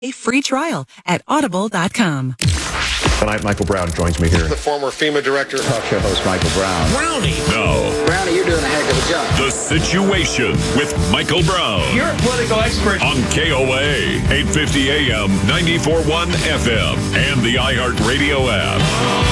A free trial at audible.com. Tonight, Michael Brown joins me here. The former FEMA director. Talk show host Michael Brown. Brownie. No. Brownie, you're doing a heck of a job. The Situation with Michael Brown. You're a political expert. On KOA, 850 AM, 94.1 FM, and the iHeartRadio app.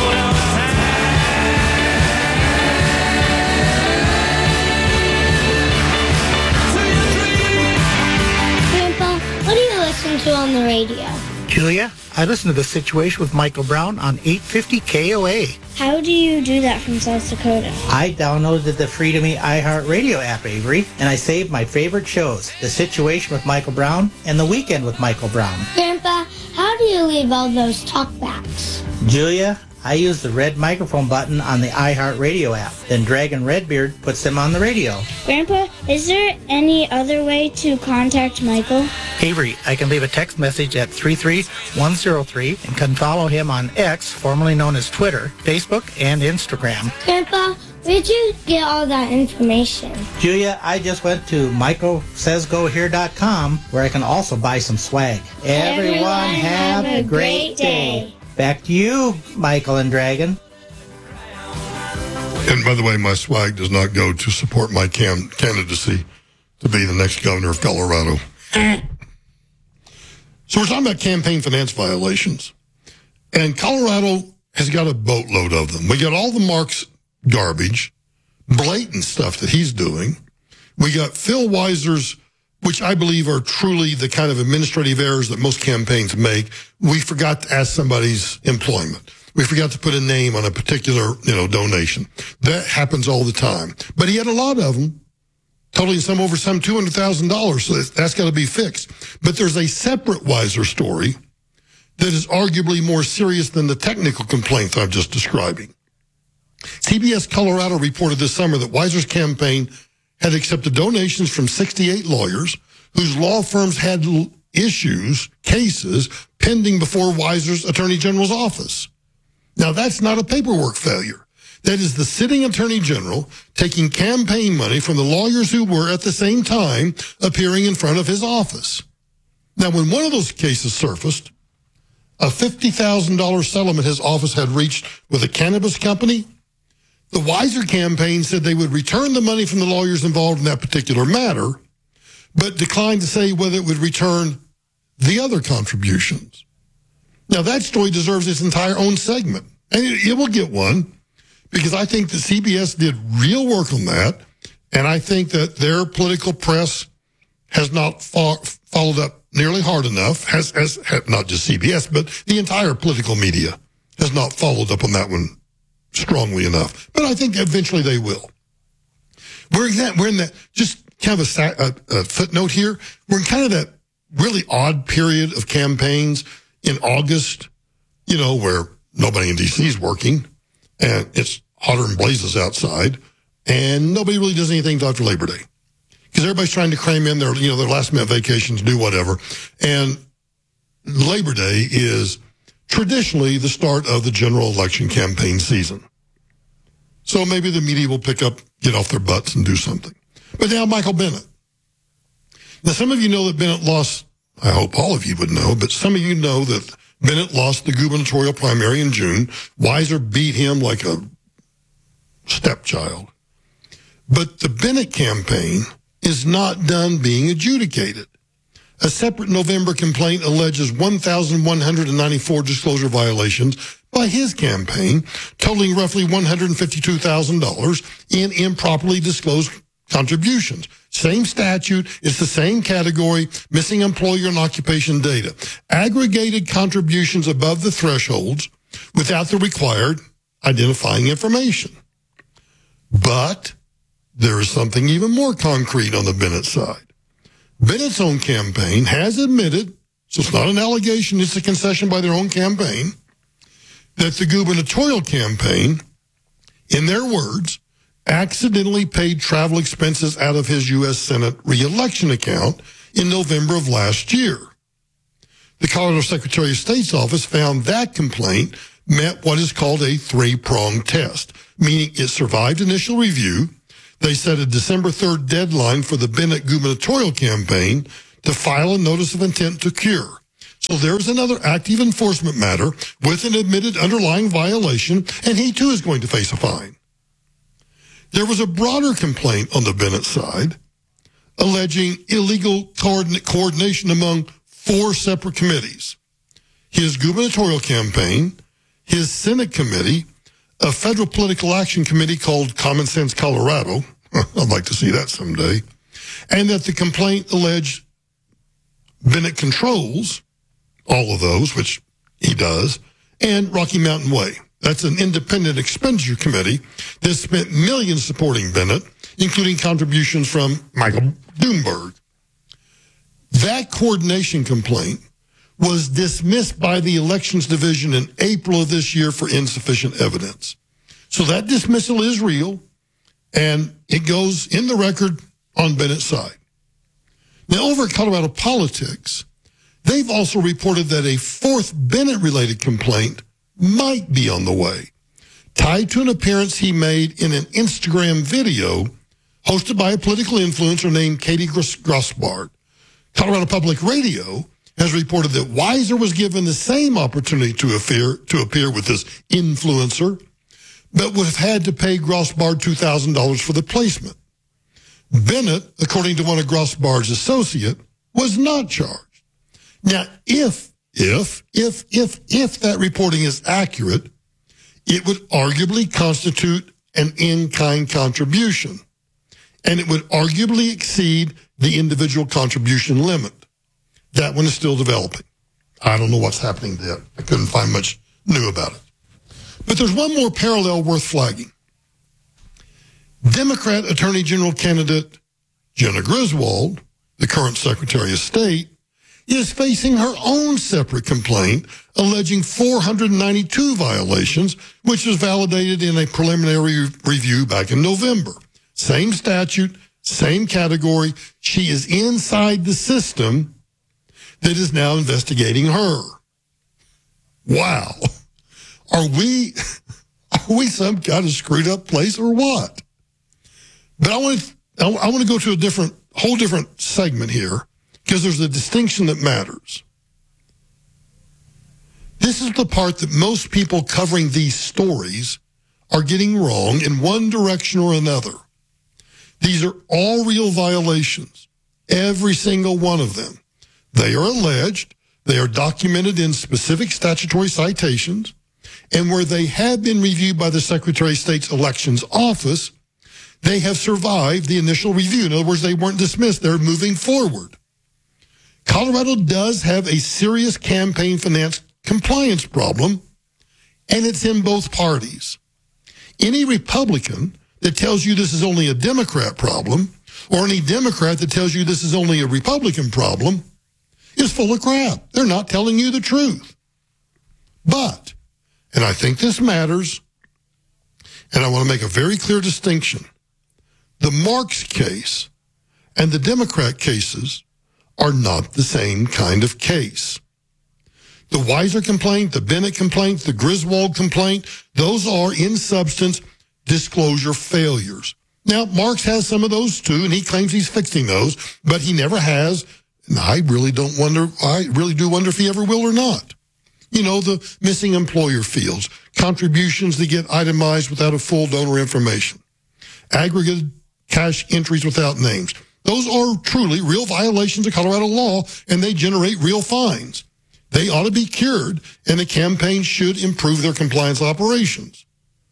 Grandpa, what do you listen to on the radio? Julia, I listen to The Situation with Michael Brown on 850 KOA. How do you do that from South Dakota? I downloaded the Free to Me iHeartRadio app, Avery, and I saved my favorite shows, The Situation with Michael Brown and The Weekend with Michael Brown. Grandpa, how do you leave all those talkbacks? Julia, I use the red microphone button on the iHeartRadio app. Then Dragon Redbeard puts them on the radio. Grandpa, is there any other way to contact Michael? Avery, I can leave a text message at 33103 and can follow him on X, formerly known as Twitter, Facebook, and Instagram. Grandpa, where'd you get all that information? Julia, I just went to michaelsaysgohere.com where I can also buy some swag. Everyone have a great day. Back to you, Michael and Dragon. And by the way, my swag does not go to support my candidacy to be the next governor of Colorado. So we're talking about campaign finance violations. And Colorado has got a boatload of them. We got all the Mark's garbage, blatant stuff that he's doing. We got Phil Weiser's, which I believe are truly the kind of administrative errors that most campaigns make. We forgot to ask somebody's employment. We forgot to put a name on a particular, donation. That happens all the time. But he had a lot of them, totaling some over some $200,000, so that's got to be fixed. But there's a separate Weiser story that is arguably more serious than the technical complaints I'm just describing. CBS Colorado reported this summer that Weiser's campaign had accepted donations from 68 lawyers whose law firms had cases pending before Weiser's Attorney General's office. Now, that's not a paperwork failure. That is the sitting Attorney General taking campaign money from the lawyers who were at the same time appearing in front of his office. Now, when one of those cases surfaced, a $50,000 settlement his office had reached with a cannabis company, the Weiser campaign said they would return the money from the lawyers involved in that particular matter, but declined to say whether it would return the other contributions. Now, that story deserves its entire own segment, and it will get one, because I think that CBS did real work on that, and I think that their political press has not followed up nearly hard enough, has not just CBS, but the entire political media has not followed up on that one strongly enough. But I think eventually they will. We're in that, just kind of a footnote here, we're in kind of that really odd period of campaigns in August, where nobody in D.C. is working, and it's hotter than blazes outside, and nobody really does anything until after Labor Day. Because everybody's trying to cram in their last-minute vacations, do whatever. And Labor Day is traditionally the start of the general election campaign season. So maybe the media will pick up, get off their butts, and do something. But now Michael Bennet. Now, some of you know that Bennet lost, I hope all of you would know, but some of you know that Bennet lost the gubernatorial primary in June. Weiser beat him like a stepchild. But the Bennet campaign is not done being adjudicated. A separate November complaint alleges 1,194 disclosure violations by his campaign, totaling roughly $152,000 in improperly disclosed contributions. Same statute, it's the same category, missing employer and occupation data. Aggregated contributions above the thresholds without the required identifying information. But there is something even more concrete on the Bennet side. Bennett's own campaign has admitted, so it's not an allegation, it's a concession by their own campaign, that the gubernatorial campaign, in their words, accidentally paid travel expenses out of his U.S. Senate re-election account in November of last year. The Colorado Secretary of State's office found that complaint met what is called a three-pronged test, meaning it survived initial review. They set a December 3rd deadline for the Bennet gubernatorial campaign to file a notice of intent to cure. So there's another active enforcement matter with an admitted underlying violation, and he too is going to face a fine. There was a broader complaint on the Bennett side alleging illegal coordination among 4 separate committees: his gubernatorial campaign, his Senate committee, a federal political action committee called Common Sense Colorado. I'd like to see that someday. And that the complaint alleged Bennett controls all of those, which he does, and Rocky Mountain Way. That's an independent expenditure committee that spent millions supporting Bennett, including contributions from Michael Bloomberg. That coordination complaint was dismissed by the Elections Division in April of this year for insufficient evidence. So that dismissal is real, and it goes in the record on Bennett's side. Now, over at Colorado Politics, they've also reported that a 4th Bennett-related complaint might be on the way, tied to an appearance he made in an Instagram video hosted by a political influencer named Katie Grossbard. Colorado Public Radio has reported that Weiser was given the same opportunity to appear with this influencer, but would have had to pay Grossbard $2,000 for the placement. Bennett, according to one of Grossbard's associates, was not charged. Now, if that reporting is accurate, it would arguably constitute an in-kind contribution, and it would arguably exceed the individual contribution limit. That one is still developing. I don't know what's happening there. I couldn't find much new about it. But there's one more parallel worth flagging. Democrat Attorney General candidate Jena Griswold, the current Secretary of State, is facing her own separate complaint alleging 492 violations, which was validated in a preliminary review back in November. Same statute, same category. She is inside the system that is now investigating her. Wow. Are we some kind of screwed up place or what? But I want to go to a whole different segment here, because there's a distinction that matters. This is the part that most people covering these stories are getting wrong in one direction or another. These are all real violations, every single one of them. They are alleged, they are documented in specific statutory citations, and where they have been reviewed by the Secretary of State's Elections Office, they have survived the initial review. In other words, they weren't dismissed. They're moving forward. Colorado does have a serious campaign finance compliance problem, and it's in both parties. Any Republican that tells you this is only a Democrat problem, or any Democrat that tells you this is only a Republican problem, is full of crap. They're not telling you the truth. But, and I think this matters, and I want to make a very clear distinction. The Marks case and the Democrat cases are not the same kind of case. The Weiser complaint, the Bennett complaint, the Griswold complaint, those are in substance disclosure failures. Now, Marks has some of those too, and he claims he's fixing those, but he never has. And I really do wonder if he ever will or not. You know, the missing employer fields, contributions that get itemized without a full donor information, aggregate cash entries without names. Those are truly real violations of Colorado law, and they generate real fines. They ought to be cured, and the campaign should improve their compliance operations.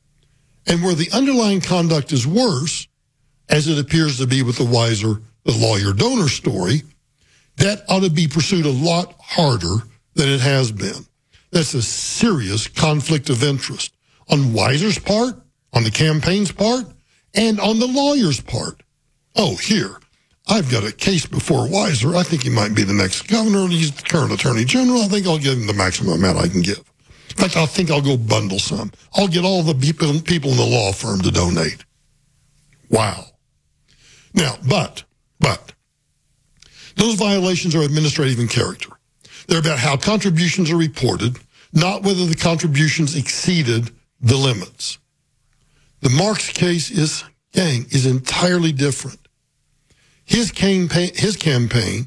And where the underlying conduct is worse, as it appears to be with the Weiser, the lawyer-donor story, that ought to be pursued a lot harder than it has been. That's a serious conflict of interest on Weiser's part, on the campaign's part, and on the lawyer's part. Oh, here, I've got a case before Weiser. I think he might be the next governor, and he's the current attorney general. I think I'll give him the maximum amount I can give. In fact, I think I'll go bundle some. I'll get all the people in the law firm to donate. Wow. Now, but, those violations are administrative in character. They're about how contributions are reported, not whether the contributions exceeded the limits. The Marks case is entirely different. His campaign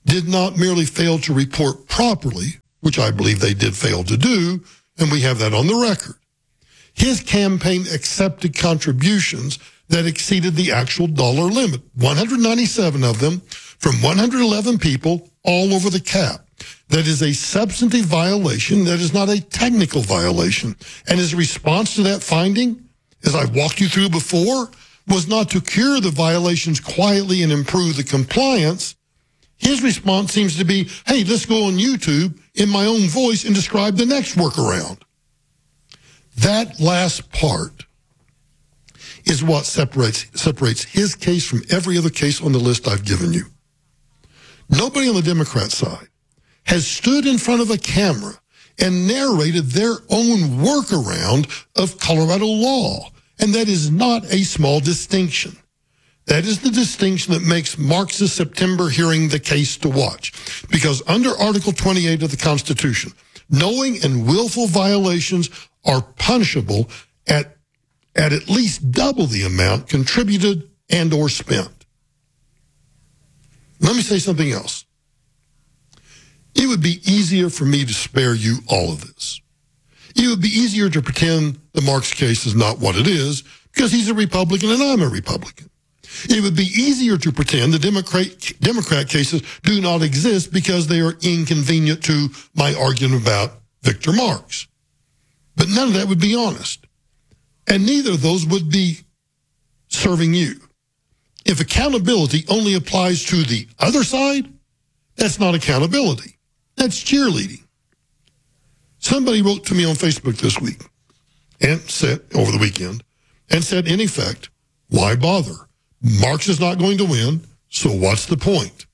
did not merely fail to report properly, which I believe they did fail to do, and we have that on the record. His campaign accepted contributions that exceeded the actual dollar limit, 197 of them from 111 people all over the cap. That is a substantive violation. That is not a technical violation. And his response to that finding, as I've walked you through before, was not to cure the violations quietly and improve the compliance. His response seems to be, hey, let's go on YouTube in my own voice and describe the next workaround. That last part is what separates his case from every other case on the list I've given you. Nobody on the Democrat side has stood in front of a camera and narrated their own workaround of Colorado law. And that is not a small distinction. That is the distinction that makes Marxist September hearing the case to watch. Because under Article 28 of the Constitution, knowing and willful violations are punishable at least double the amount contributed and or spent. Let me say something else. It would be easier for me to spare you all of this. It would be easier to pretend the Marx case is not what it is because he's a Republican and I'm a Republican. It would be easier to pretend the Democrat cases do not exist because they are inconvenient to my argument about Victor Marx. But none of that would be honest. And neither of those would be serving you. If accountability only applies to the other side, that's not accountability. That's cheerleading. Somebody wrote to me on Facebook this week and said, over the weekend, and said, in effect, why bother? Marx is not going to win, so what's the point?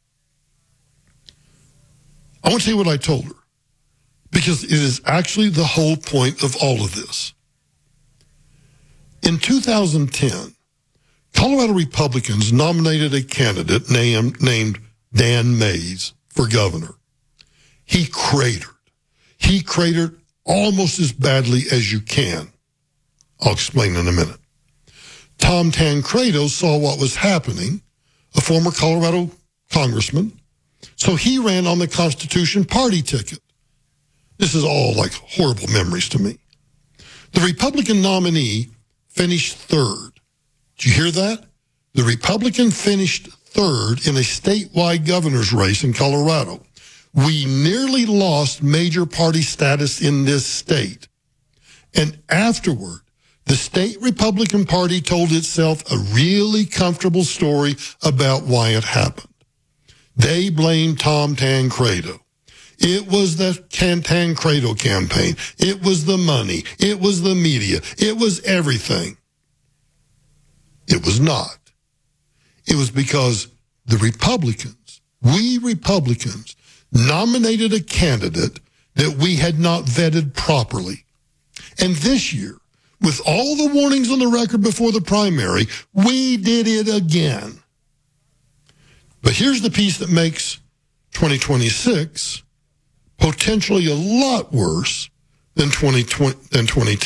I want to tell you what I told her, because it is actually the whole point of all of this. In 2010, Colorado Republicans nominated a candidate named Dan Mays for governor. He cratered. He cratered almost as badly as you can. I'll explain in a minute. Tom Tancredo saw what was happening, a former Colorado congressman, so he ran on the Constitution Party ticket. This is all like horrible memories to me. The Republican nominee finished third. Did you hear that? The Republican finished third in a statewide governor's race in Colorado. We nearly lost major party status in this state. And afterward, the state Republican Party told itself a really comfortable story about why it happened. They blamed Tom Tancredo. It was the Tancredo campaign. It was the money. It was the media. It was everything. It was not. It was because the Republicans, we Republicans, nominated a candidate that we had not vetted properly. And this year, with all the warnings on the record before the primary, we did it again. But here's the piece that makes 2026 potentially a lot worse than 2010.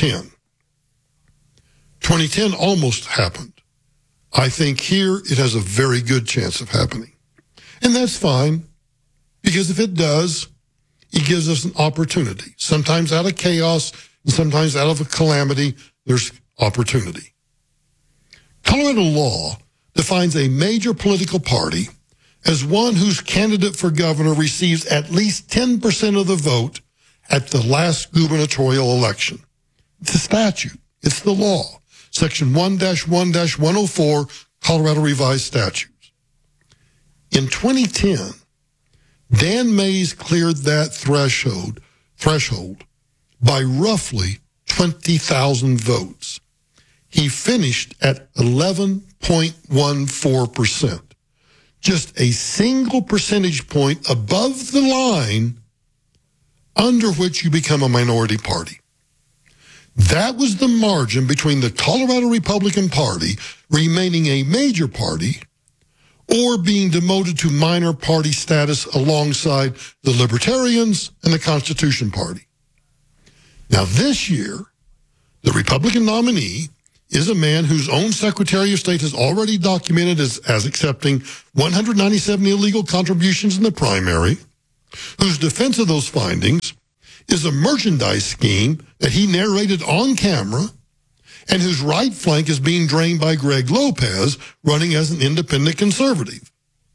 2010 almost happened. I think here it has a very good chance of happening. And that's fine, because if it does, it gives us an opportunity. Sometimes out of chaos, and sometimes out of a calamity, there's opportunity. Colorado law defines a major political party as one whose candidate for governor receives at least 10% of the vote at the last gubernatorial election. It's a statute. It's the law. Section 1-1-104, Colorado Revised Statutes. In 2010, Dan Mays cleared that threshold by roughly 20,000 votes. He finished at 11.14%, just a single percentage point above the line under which you become a minority party. That was the margin between the Colorado Republican Party remaining a major party or being demoted to minor party status alongside the Libertarians and the Constitution Party. Now this year, the Republican nominee is a man whose own Secretary of State has already documented as accepting 197 illegal contributions in the primary, whose defense of those findings is a merchandise scheme that he narrated on camera, and whose right flank is being drained by Greg Lopez, running as an independent conservative.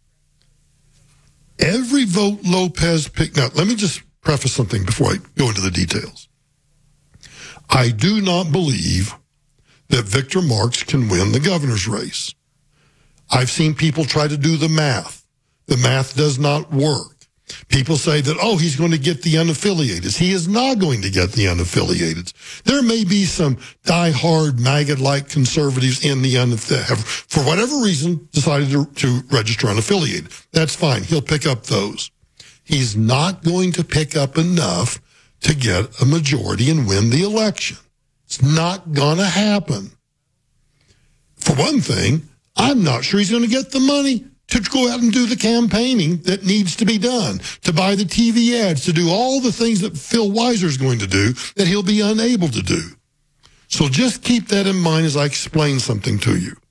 Every vote Lopez picked... Now, let me just preface something before I go into the details. I do not believe that Victor Marx can win the governor's race. I've seen people try to do the math. The math does not work. People say that, oh, he's going to get the unaffiliated. He is not going to get the unaffiliated. There may be some diehard, maggot-like conservatives in the that have, for whatever reason, decided to register unaffiliated. That's fine. He'll pick up those. He's not going to pick up enough to get a majority and win the election. It's not going to happen. For one thing, I'm not sure he's going to get the money to go out and do the campaigning that needs to be done, to buy the TV ads, to do all the things that Phil Weiser's going to do that he'll be unable to do. So just keep that in mind as I explain something to you.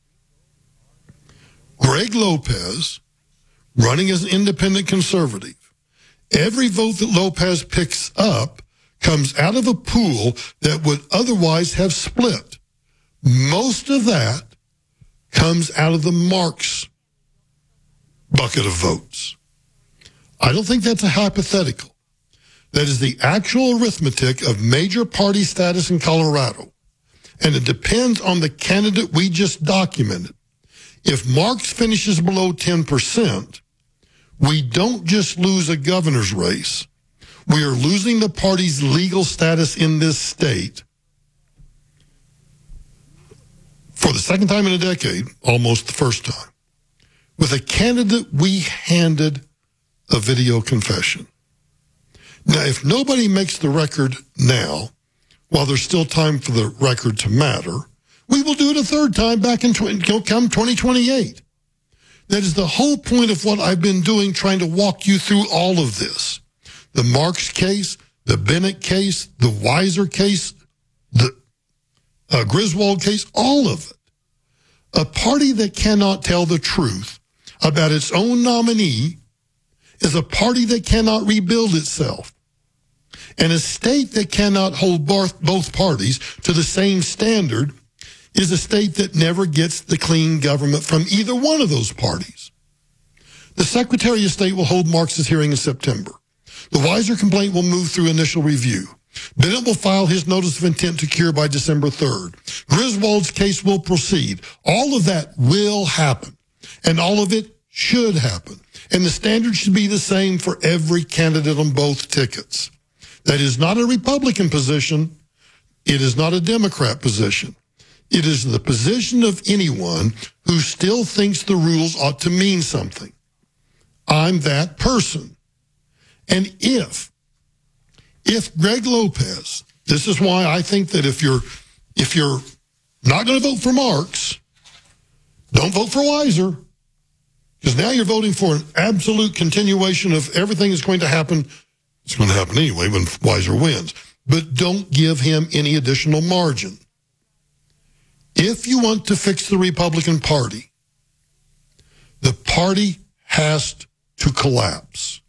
Greg Lopez, running as an independent conservative, every vote that Lopez picks up comes out of a pool that would otherwise have split. Most of that comes out of the Marx bucket of votes. I don't think that's a hypothetical. That is the actual arithmetic of major party status in Colorado. And it depends on the candidate we just documented. If Marx finishes below 10%, we don't just lose a governor's race. We are losing the party's legal status in this state for the second time in a decade, almost the first time, with a candidate we handed a video confession. Now, if nobody makes the record now, while there's still time for the record to matter, we will do it a third time back in come 2028. That is the whole point of what I've been doing, trying to walk you through all of this. The Marx case, the Bennett case, the Weiser case, the Griswold case, all of it. A party that cannot tell the truth about its own nominee is a party that cannot rebuild itself. And a state that cannot hold both parties to the same standard is a state that never gets the clean government from either one of those parties. The Secretary of State will hold Marx's hearing in September. The Weiser complaint will move through initial review. Bennett will file his notice of intent to cure by December 3rd. Griswold's case will proceed. All of that will happen, and all of it should happen. And the standard should be the same for every candidate on both tickets. That is not a Republican position. It is not a Democrat position. It is the position of anyone who still thinks the rules ought to mean something. I'm that person. And if Greg Lopez, this is why I think that if you're not going to vote for Marx, don't vote for Weiser, because now you're voting for an absolute continuation of everything that's going to happen. It's going to happen anyway when Weiser wins. But don't give him any additional margin. If you want to fix the Republican Party, the party has to collapse.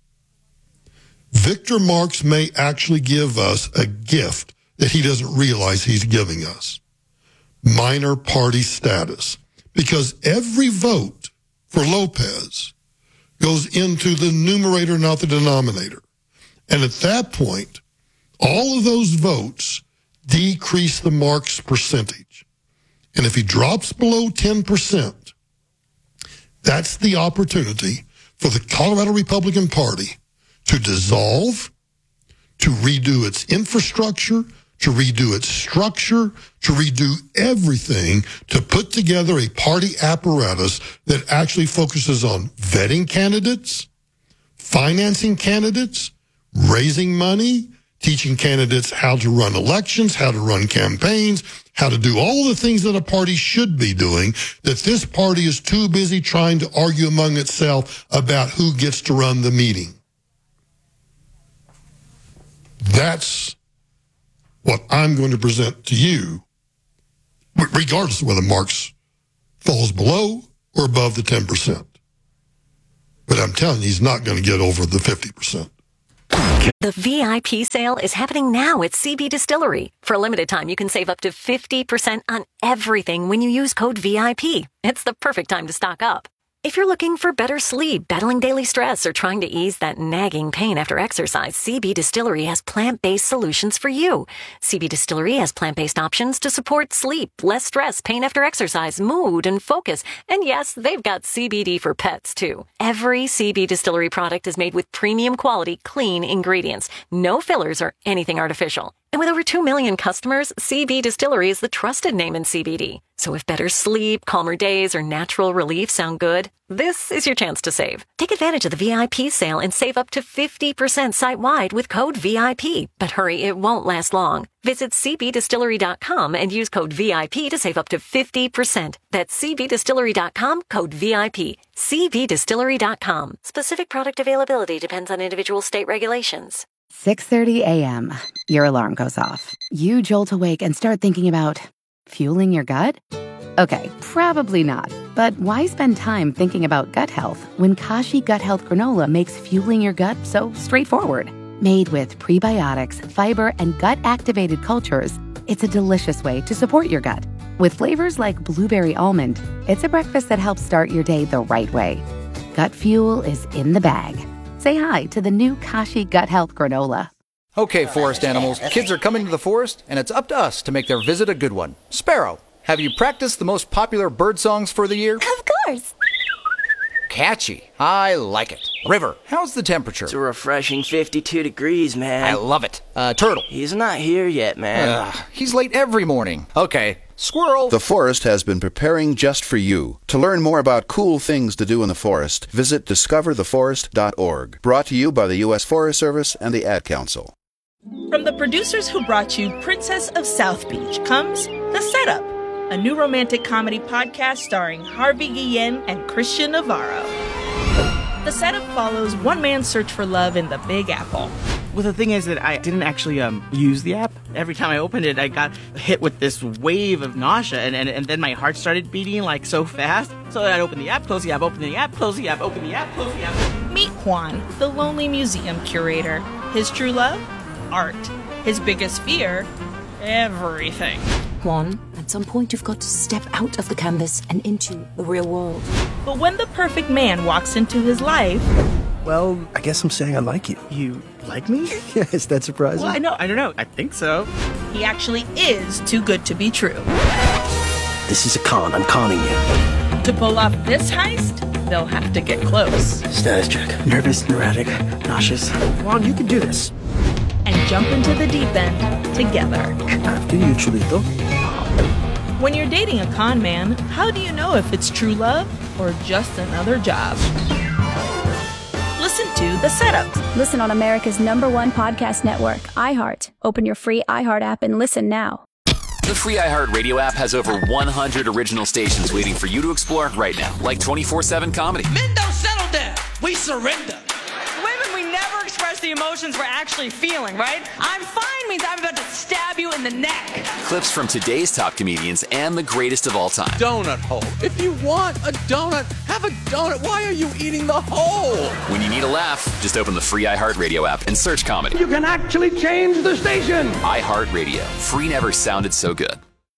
Victor Marx may actually give us a gift that he doesn't realize he's giving us. Minor party status. Because every vote for Lopez goes into the numerator, not the denominator. And at that point, all of those votes decrease the Marx percentage. And if he drops below 10%, that's the opportunity for the Colorado Republican Party to dissolve, to redo its infrastructure, to redo its structure, to redo everything, to put together a party apparatus that actually focuses on vetting candidates, financing candidates, raising money, teaching candidates how to run elections, how to run campaigns, how to do all the things that a party should be doing, that this party is too busy trying to argue among itself about who gets to run the meeting. That's what I'm going to present to you. regardless of whether Marks falls below or above the 10%. But I'm telling you, he's not going to get over the 50%. The VIP sale is happening now at CB Distillery. For a limited time, you can save up to 50% on everything when you use code VIP. It's the perfect time to stock up. If you're looking for better sleep, battling daily stress, or trying to ease that nagging pain after exercise, CB Distillery has plant-based solutions for you. CB Distillery has plant-based options to support sleep, less stress, pain after exercise, mood, and focus. And yes, they've got CBD for pets, too. Every CB Distillery product is made with premium quality, clean ingredients. No fillers or anything artificial. And with over 2 million customers, CB Distillery is the trusted name in CBD. So if better sleep, calmer days, or natural relief sound good, this is your chance to save. Take advantage of the VIP sale and save up to 50% site-wide with code VIP. But hurry, it won't last long. Visit cbdistillery.com and use code VIP to save up to 50%. That's cbdistillery.com, code VIP. cbdistillery.com. Specific product availability depends on individual state regulations. 6:30 a.m. Your alarm goes off. You jolt awake and start thinking about fueling your gut? Okay, probably not. But why spend time thinking about gut health when Kashi Gut Health Granola makes fueling your gut so straightforward? Made with prebiotics, fiber, and gut-activated cultures, it's a delicious way to support your gut. With flavors like blueberry almond, it's a breakfast that helps start your day the right way. Gut fuel is in the bag. Say hi to the new Kashi Gut Health Granola. Okay, forest animals, kids are coming to the forest, and it's up to us to make their visit a good one. Sparrow, have you practiced the most popular bird songs for the year? Of course. Catchy. I like it. River, how's the temperature? It's a refreshing 52 degrees, man. I love it. Turtle. He's not here yet, man. He's late every morning. Okay. Squirrel. The forest has been preparing just for you. To learn more about cool things to do in the forest, visit discovertheforest.org. Brought to you by the U.S. Forest Service and the Ad Council. From the producers who brought you Princess of South Beach comes The Setup, a new romantic comedy podcast starring Harvey Guillen and Christian Navarro. The Setup follows one man's search for love in the Big Apple. Well, the thing is that I didn't actually use the app. Every time I opened it, I got hit with this wave of nausea, and then my heart started beating like so fast. So I'd open the app, close the app, open the app, close the app, open the app, close the app. Meet Juan, the lonely museum curator. His true love? Art. His biggest fear? Everything. Juan, at some point you've got to step out of the canvas and into the real world. But when the perfect man walks into his life... Well, I guess I'm saying I like you. You like me? Yeah, is that surprising? Well, I don't know. I think so. He actually is too good to be true. This is a con. I'm conning you. To pull off this heist, they'll have to get close. Status check. Nervous, neurotic, nauseous. Juan, you can do this. And jump into the deep end together. After you, Chulito. When you're dating a con man, how do you know if it's true love or just another job? Listen to The Setup. Listen on America's #1 podcast network, iHeart. Open your free iHeart app and listen now. The free iHeart Radio app has over 100 original stations waiting for you to explore right now, like 24/7 comedy. Men don't settle down. We surrender. Women, we never express the emotions we're actually feeling, right? I'm fine means I'm about to stab you in the neck. Clips from today's top comedians and the greatest of all time. Donut hole. If you want a donut, have a donut. Why are you eating the hole? When you need a laugh, just open the free iHeart Radio app and search comedy. You can actually change the station. iHeart Radio. Free never sounded so good.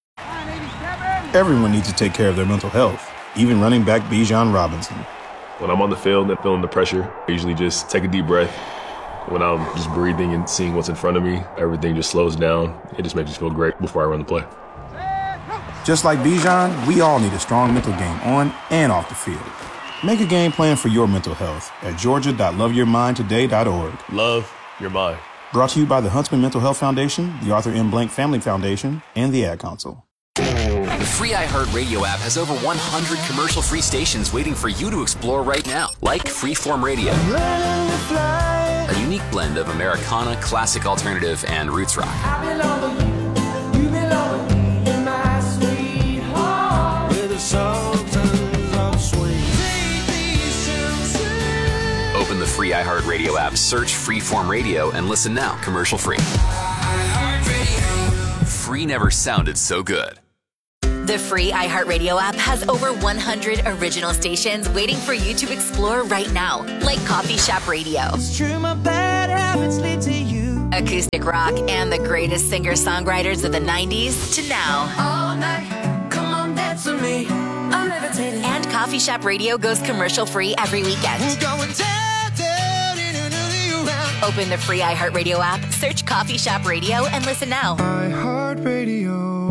Everyone needs to take care of their mental health, even running back Bijan Robinson. When I'm on the field and feeling the pressure, I usually just take a deep breath. When I'm just breathing and seeing what's in front of me, everything just slows down. It just makes me feel great before I run the play. Just like Bijan, we all need a strong mental game on and off the field. Make a game plan for your mental health at georgia.loveyourmindtoday.org. Love your mind. Brought to you by the Huntsman Mental Health Foundation, the Arthur M. Blank Family Foundation, and the Ad Council. The free iHeart Radio app has over 100 commercial-free stations waiting for you to explore right now, like Freeform Radio, a unique blend of Americana, classic alternative, and roots rock. Open the free iHeart Radio app, search Freeform Radio, and listen now, commercial-free. Free never sounded so good. The free iHeartRadio app has over 100 original stations waiting for you to explore right now, like Coffee Shop Radio. It's true, my bad habits lead to you. Acoustic rock and the greatest singer-songwriters of the 90s to now. All night, come on, dance with me. I'm levitating. And Coffee Shop Radio goes commercial-free every weekend. We're going down, down, in another round. Open the free iHeartRadio app, search Coffee Shop Radio, and listen now. iHeartRadio.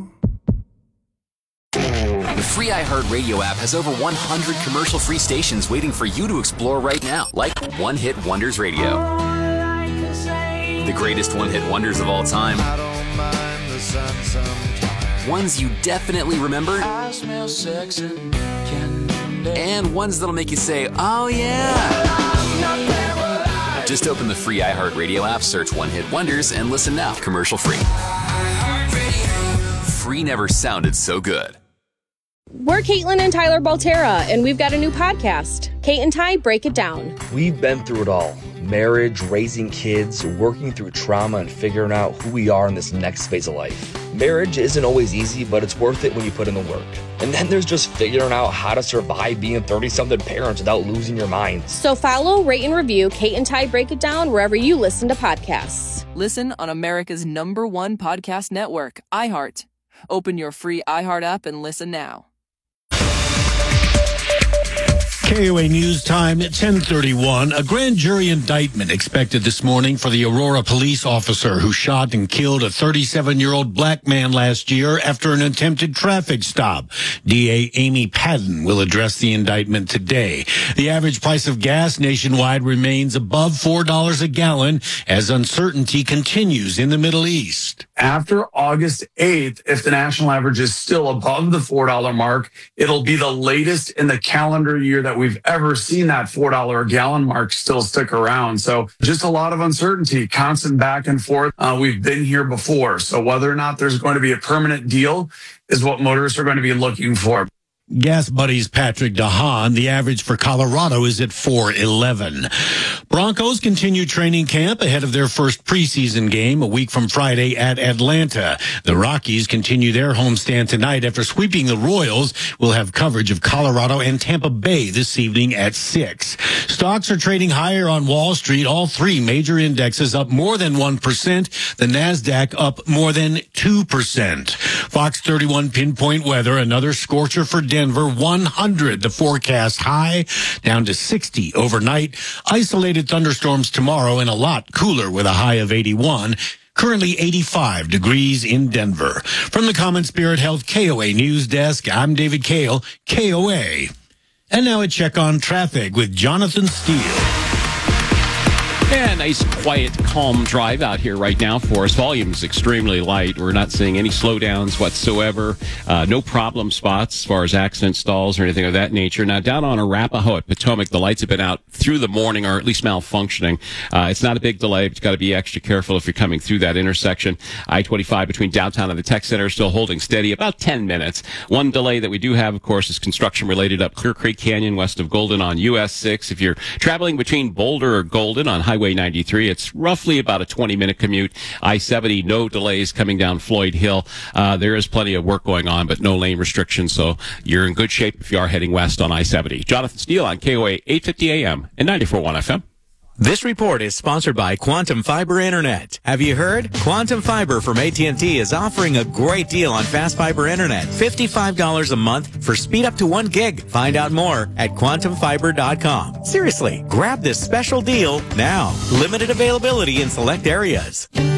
The free iHeartRadio app has over 100 commercial-free stations waiting for you to explore right now, like One Hit Wonders Radio. The greatest one-hit wonders of all time. I don't mind the sun sometimes. Ones you definitely remember. I smell sex and candy. And ones that'll make you say, oh yeah. Just open the free iHeartRadio app, search One Hit Wonders, and listen now, commercial-free. Free never sounded so good. We're Caitlin and Tyler Baltera, and we've got a new podcast, Kate and Ty Break It Down. We've been through it all. Marriage, raising kids, working through trauma, and figuring out who we are in this next phase of life. Marriage isn't always easy, but it's worth it when you put in the work. And then there's just figuring out how to survive being 30-something parents without losing your mind. So follow, rate, and review Kate and Ty Break It Down wherever you listen to podcasts. Listen on America's #1 podcast network, iHeart. Open your free iHeart app and listen now. KOA News Time at 10:31. A grand jury indictment expected this morning for the Aurora police officer who shot and killed a 37-year-old black man last year after an attempted traffic stop. DA Amy Padden will address the indictment today. The average price of gas nationwide remains above $4 a gallon as uncertainty continues in the Middle East. After August 8th, if the national average is still above the $4 mark, it'll be the latest in the calendar year that we've ever seen that $4 a gallon mark still stick around. So just a lot of uncertainty, constant back and forth. We've been here before. So whether or not there's going to be a permanent deal is what motorists are going to be looking for. Gas Buddy's Patrick DeHaan. The average for Colorado is at $4.11. Broncos continue training camp ahead of their first preseason game a week from Friday at Atlanta. The Rockies continue their homestand tonight after sweeping the Royals. We'll have coverage of Colorado and Tampa Bay this evening at 6. Stocks are trading higher on Wall Street. All three major indexes up more than 1%. The NASDAQ up more than 2%. Fox 31 pinpoint weather. Another scorcher for Denver, 100 the forecast high, down to 60 overnight. Isolated thunderstorms tomorrow and a lot cooler with a high of 81. Currently 85 degrees in Denver. From the Common Spirit Health KOA News Desk, I'm David Kale, KOA. And now a check on traffic with Jonathan Steele. Yeah, nice, quiet, calm drive out here right now for us. Volume's extremely light. We're not seeing any slowdowns whatsoever. No problem spots as far as accident stalls or anything of that nature. Now, down on Arapahoe at Potomac, the lights have been out through the morning, or at least malfunctioning. It's not a big delay, but you've got to be extra careful if you're coming through that intersection. I-25 between downtown and the Tech Center is still holding steady, about 10 minutes. One delay that we do have, of course, is construction-related up Clear Creek Canyon west of Golden on US 6. If you're traveling between Boulder or Golden on Highway 93, it's roughly about a 20-minute commute. I-70, no delays coming down Floyd Hill. There is plenty of work going on, but no lane restrictions, so you're in good shape if you are heading west on I-70. Jonathan Steele on KOA 850 AM and 94.1 FM. This report is sponsored by Quantum Fiber Internet. Have you heard? Quantum Fiber from AT&T is offering a great deal on fast fiber internet. $55 a month for speed up to 1 gig. Find out more at quantumfiber.com. Seriously, grab this special deal now. Limited availability in select areas.